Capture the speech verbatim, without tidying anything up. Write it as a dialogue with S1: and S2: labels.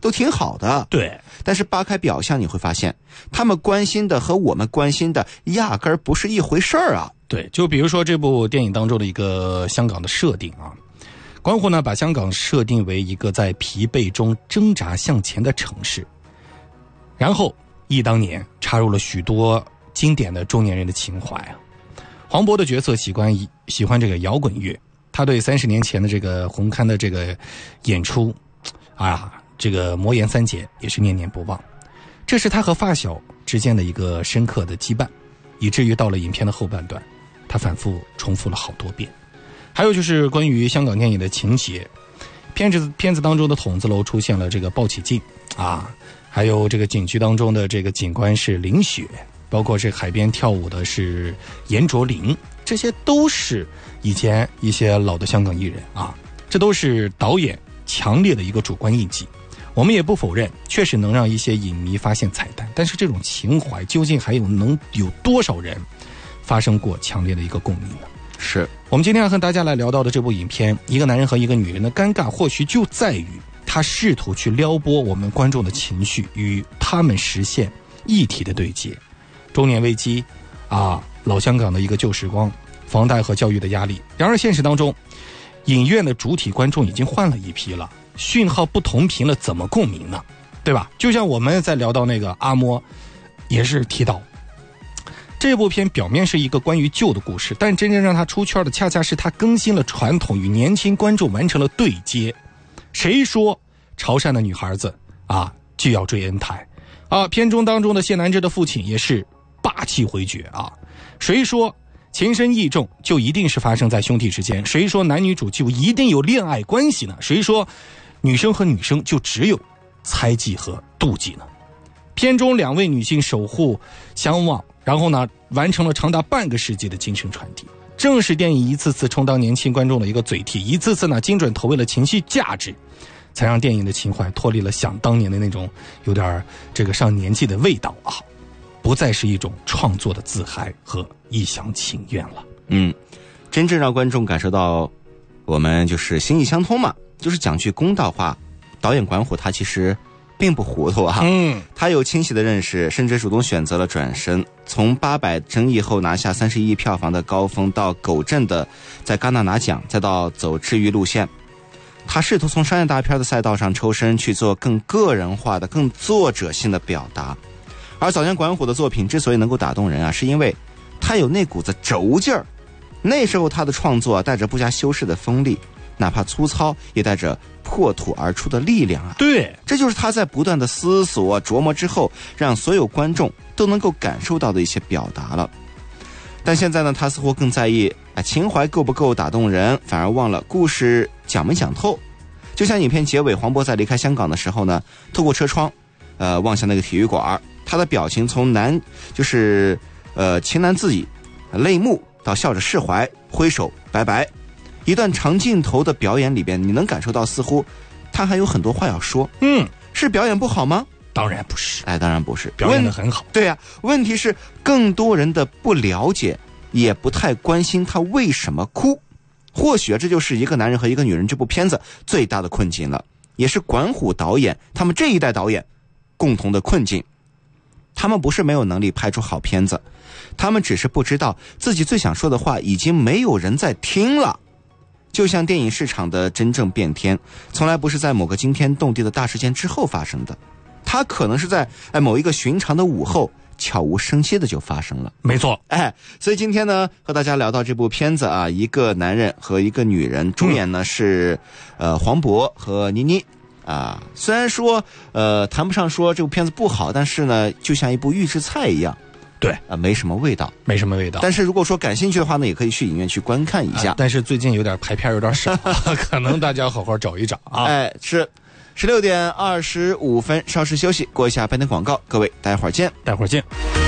S1: 都挺好的。
S2: 对，
S1: 但是扒开表象，你会发现他们关心的和我们关心的压根儿不是一回事儿啊。
S2: 对，就比如说这部电影当中的一个香港的设定啊，关虎呢把香港设定为一个在疲惫中挣扎向前的城市，然后忆当年插入了许多经典的中年人的情怀啊。黄渤的角色喜欢喜欢这个摇滚乐，他对三十年前的这个红磡的这个演出啊，这个魔岩三杰也是念念不忘。这是他和发小之间的一个深刻的羁绊，以至于到了影片的后半段，他反复重复了好多遍。还有就是关于香港电影的情节，片子片子当中的筒子楼出现了这个鲍起静啊，还有这个景区当中的这个警官是林雪，包括这海边跳舞的是严卓林，这些都是以前一些老的香港艺人啊，这都是导演强烈的一个主观印记。我们也不否认，确实能让一些影迷发现彩蛋，但是这种情怀究竟还有能有多少人发生过强烈的一个共鸣呢？
S1: 是
S2: 我们今天要和大家来聊到的这部影片，一个男人和一个女人的尴尬，或许就在于他试图去撩拨我们观众的情绪，与他们实现一体的对接。中年危机啊，老香港的一个旧时光，房贷和教育的压力。然而现实当中，影院的主体观众已经换了一批了，讯号不同频了，怎么共鸣呢？对吧？就像我们在聊到那个阿嬷，也是提到这部片表面是一个关于旧的故事，但真正让它出圈的恰恰是它更新了传统，与年轻观众完成了对接。谁说潮汕的女孩子啊就要追恩台啊？片中当中的谢南枝的父亲也是霸气回绝啊！谁说情深意重就一定是发生在兄弟之间？谁说男女主就一定有恋爱关系呢？谁说女生和女生就只有猜忌和妒忌呢？片中两位女性守护相望，然后呢完成了长达半个世纪的精神传递，正是电影一次次充当年轻观众的一个嘴替，一次次呢精准投喂了情绪价值，才让电影的情怀脱离了想当年的那种有点这个上年纪的味道啊，不再是一种创作的自嗨和一厢情愿了。
S1: 嗯，真正让观众感受到我们就是心意相通嘛。就是讲句公道话，导演管虎他其实并不糊涂啊，
S2: 嗯，
S1: 他有清晰的认识，甚至主动选择了转身。从八百争议后拿下三十亿票房的高峰，到狗镇的在戛纳拿奖，再到走治愈路线，他试图从商业大片的赛道上抽身，去做更个人化的、更作者性的表达。而早年管虎的作品之所以能够打动人啊，是因为他有那股子轴劲儿。那时候他的创作、啊、带着不加修饰的锋利，哪怕粗糙也带着破土而出的力量啊！
S2: 对，
S1: 这就是他在不断的思索琢磨之后，让所有观众都能够感受到的一些表达了。但现在呢，他似乎更在意啊情怀够不够打动人，反而忘了故事讲没讲透。就像影片结尾，黄渤在离开香港的时候呢，透过车窗，呃，望向那个体育馆，他的表情从难就是呃情难自已、泪目，到笑着释怀、挥手拜拜。一段长镜头的表演里边，你能感受到似乎他还有很多话要说。
S2: 嗯，
S1: 是表演不好吗？
S2: 当然不是，
S1: 哎，当然不是，
S2: 表演得很好。
S1: 对呀、啊，问题是更多人的不了解，也不太关心他为什么哭。或许这就是一个男人和一个女人这部片子最大的困境了，也是管虎导演他们这一代导演共同的困境。他们不是没有能力拍出好片子，他们只是不知道自己最想说的话已经没有人在听了。就像电影市场的真正变天，从来不是在某个惊天动地的大事件之后发生的，它可能是在某一个寻常的午后，悄无声息的就发生了。
S2: 没错，
S1: 哎，所以今天呢，和大家聊到这部片子啊，一个男人和一个女人，主演呢、嗯、是呃黄渤和倪妮啊。虽然说呃谈不上说这部片子不好，但是呢，就像一部预制菜一样。
S2: 对
S1: 啊、呃，没什么味道，
S2: 没什么味道。
S1: 但是如果说感兴趣的话呢，也可以去影院去观看一下。
S2: 啊、但是最近有点排片有点少，可能大家好好找一找啊。
S1: 哎，是十六点二十五分，稍事休息，过一下半点广告，各位待会儿见，
S2: 待会儿见。